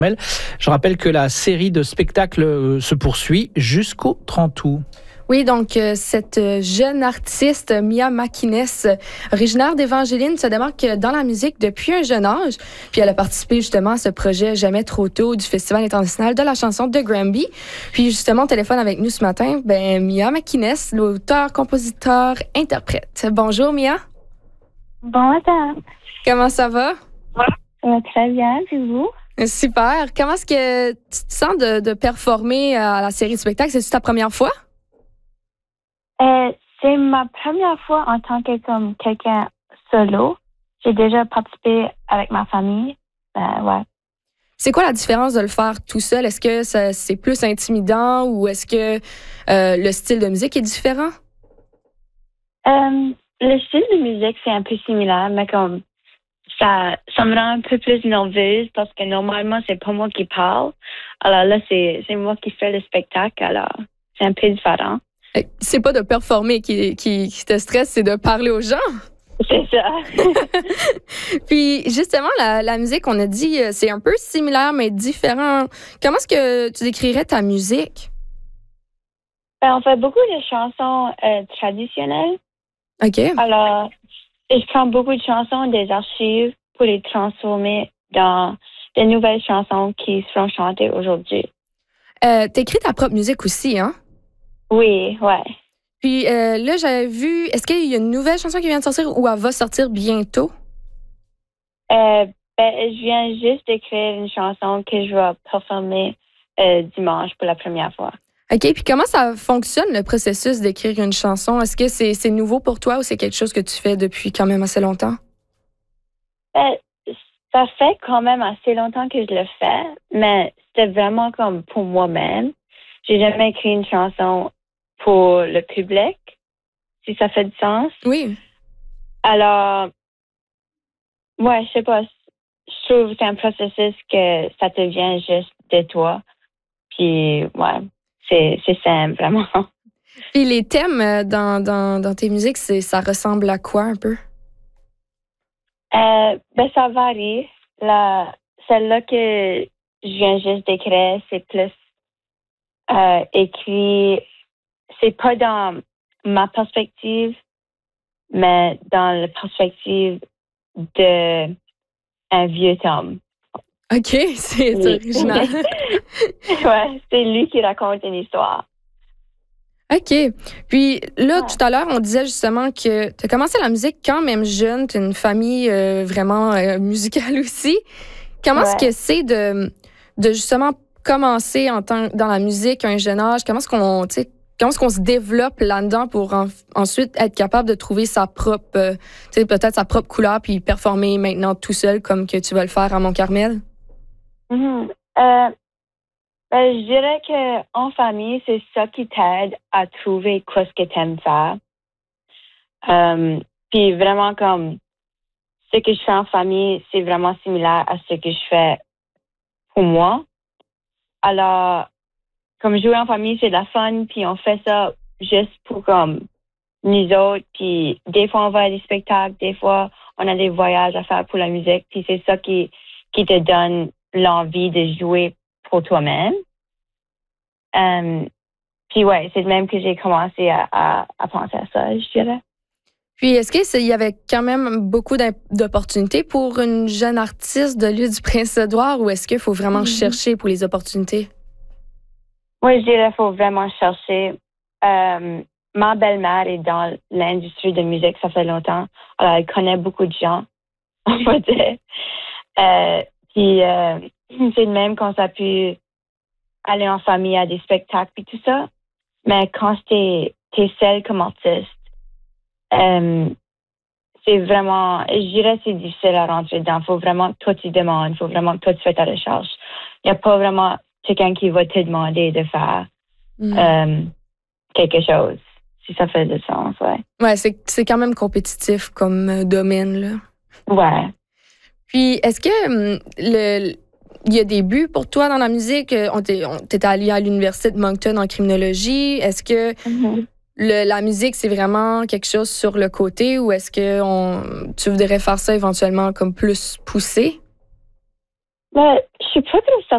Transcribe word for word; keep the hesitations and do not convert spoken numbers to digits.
Je rappelle que la série de spectacles euh, se poursuit jusqu'au trente août. Oui, donc euh, cette jeune artiste, Mia Makines, originaire d'Évangeline, se démarque dans la musique depuis un jeune âge. Puis elle a participé justement à ce projet Jamais trop tôt du Festival international de la chanson de Granby. Puis justement, au téléphone avec nous ce matin, ben, Mia Makines, l'auteur, compositeur, interprète. Bonjour Mia. Bonjour. Comment ça va? Ça va très bien, puis vous? Super. Comment est-ce que tu te sens de, de performer à la série de spectacles? C'est-tu ta première fois? Euh, c'est ma première fois en tant que comme quelqu'un solo. J'ai déjà participé avec ma famille. Euh, ouais. C'est quoi la différence de le faire tout seul? Est-ce que ça, c'est plus intimidant ou est-ce que euh, le style de musique est différent? Euh, le style de musique, c'est un peu similaire, mais comme ça, ça me rend un peu plus nerveuse parce que normalement, c'est pas moi qui parle. Alors là, c'est, c'est moi qui fais le spectacle. Alors, c'est un peu différent. C'est pas de performer qui, qui, qui te stresse, c'est de parler aux gens. C'est ça. Puis justement, la, la musique, on a dit, c'est un peu similaire, mais différent. Comment est-ce que tu décrirais ta musique? Ben, on fait beaucoup de chansons euh, traditionnelles. OK. Alors, je prends beaucoup de chansons des archives pour les transformer dans des nouvelles chansons qui seront chantées aujourd'hui. Euh, t'écris ta propre musique aussi, hein? Oui, ouais. Puis euh, là, j'avais vu, est-ce qu'il y a une nouvelle chanson qui vient de sortir ou elle va sortir bientôt? Euh, ben, je viens juste d'écrire une chanson que je vais performer euh, dimanche pour la première fois. OK, puis comment ça fonctionne le processus d'écrire une chanson? Est-ce que c'est, c'est nouveau pour toi ou c'est quelque chose que tu fais depuis quand même assez longtemps? Ben, ça fait quand même assez longtemps que je le fais, mais c'était vraiment comme pour moi-même. J'ai jamais écrit une chanson pour le public, si ça fait du sens. Oui. Alors, ouais, je sais pas. Je trouve que c'est un processus que ça te vient juste de toi. Puis, ouais, c'est, c'est simple, vraiment. Puis les thèmes dans, dans, dans tes musiques, c'est, ça ressemble à quoi un peu? Euh, ben, ça varie. La, celle-là que je viens juste d'écrire, c'est plus euh, écrit. C'est pas dans ma perspective, mais dans la perspective de un vieux Tom. OK, c'est Oui. original. Ouais, c'est lui qui raconte une histoire. OK. Puis là, Ouais. tout à l'heure, on disait justement que tu as commencé la musique quand même jeune. Tu as une famille euh, vraiment euh, musicale aussi. Comment est-ce Ouais. que c'est de, de justement commencer en tant, dans la musique à un jeune âge? Comment est-ce qu'on, tu sais, comment est-ce qu'on se développe là-dedans pour en, ensuite être capable de trouver sa propre, euh, tu sais, peut-être sa propre couleur puis performer maintenant tout seul comme que tu vas le faire à Mont-Carmel? Mm-hmm. Euh, ben, je dirais que en famille, c'est ça qui t'aide à trouver quoi ce que tu aimes faire. Euh, puis vraiment comme ce que je fais en famille, c'est vraiment similaire à ce que je fais pour moi. Alors, comme jouer en famille, c'est de la fun, puis on fait ça juste pour comme nous autres. Puis des fois, on va à des spectacles, des fois, on a des voyages à faire pour la musique. Puis c'est ça qui, qui te donne l'envie de jouer pour toi-même. Um, puis ouais, c'est de même que j'ai commencé à, à, à penser à ça, je dirais. Puis, est-ce qu'il y avait quand même beaucoup d'opportunités pour une jeune artiste de l'île du Prince-Édouard ou est-ce qu'il faut vraiment mm-hmm. chercher pour les opportunités? Oui, je dirais qu'il faut vraiment chercher. Um, ma belle-mère est dans l'industrie de musique, ça fait longtemps. Alors, elle connaît beaucoup de gens, on va dire. Euh, puis, euh, c'est de même qu'on a pu aller en famille à des spectacles et tout ça. Mais quand t'es, t'es seule comme artiste, euh, c'est vraiment, je dirais que c'est difficile à rentrer dedans. Il faut vraiment que toi tu demandes, il faut vraiment que toi tu fais ta recherche. Il n'y a pas vraiment quelqu'un qui va te demander de faire mm. euh, quelque chose, si ça fait du sens, ouais. Ouais, c'est, c'est quand même compétitif comme euh, domaine, là. Ouais. Puis, est-ce que hum, le... il y a des buts pour toi dans la musique? On t'est, on, t'es allé à l'université de Moncton en criminologie. Est-ce que mm-hmm. le, la musique, c'est vraiment quelque chose sur le côté ou est-ce que on, tu voudrais faire ça éventuellement comme plus poussé? Ben, je suis pas très